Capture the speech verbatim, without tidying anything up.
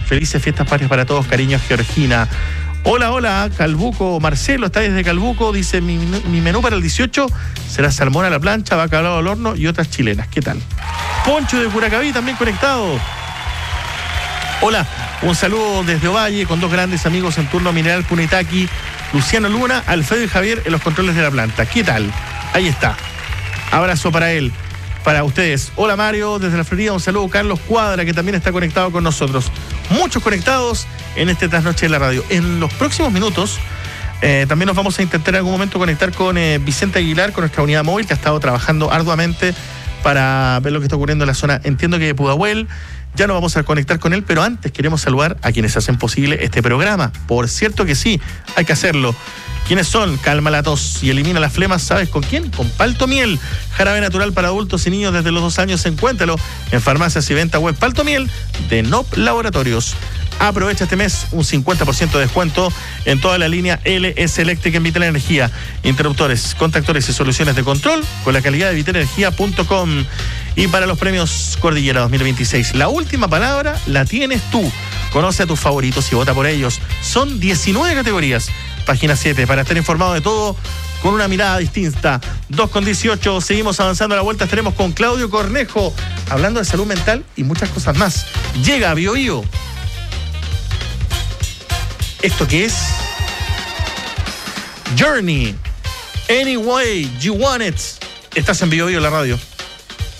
Felices fiestas patrias para todos, cariños, Georgina. Hola, hola, Calbuco, Marcelo está desde Calbuco, dice, mi, mi menú para el dieciocho será salmón a la plancha, bacalao al horno y otras chilenas. ¿Qué tal? Poncho de Curacaví también conectado. Hola, un saludo desde Ovalle con dos grandes amigos en turno, Mineral Punitaki, Luciano Luna, Alfredo y Javier en los controles de la planta. ¿Qué tal? Ahí está. Abrazo para él, para ustedes. Hola Mario, desde la Florida, un saludo. Carlos Cuadra, que también está conectado con nosotros. Muchos conectados en este Trasnoche de la Radio. En los próximos minutos eh, también nos vamos a intentar en algún momento conectar con eh, Vicente Aguilar, con nuestra unidad móvil, que ha estado trabajando arduamente para ver lo que está ocurriendo en la zona, entiendo que de Pudahuel. Ya nos vamos a conectar con él, pero antes queremos saludar a quienes hacen posible este programa. Por cierto que sí, hay que hacerlo. ¿Quiénes son? Calma la tos y elimina las flemas, ¿sabes con quién? Con Palto Miel, jarabe natural para adultos y niños desde los dos años. Encuéntralo en farmacias y venta web. Palto Miel de N O P Laboratorios. Aprovecha este mes un cincuenta por ciento de descuento en toda la línea L S Eléctrica en Vital Energía. Interruptores, contactores y soluciones de control con la calidad de vital energía punto com. Y para los premios Cordillera dos mil veintiséis, la última palabra la tienes tú. Conoce a tus favoritos y vota por ellos. Son diecinueve categorías. Página siete, para estar informado de todo con una mirada distinta. dos con dieciocho, seguimos avanzando a la vuelta. Estaremos con Claudio Cornejo, hablando de salud mental y muchas cosas más. Llega Bio Bio. ¿Esto qué es? Journey. Any way you want it. Estás en Bio Bio, la radio.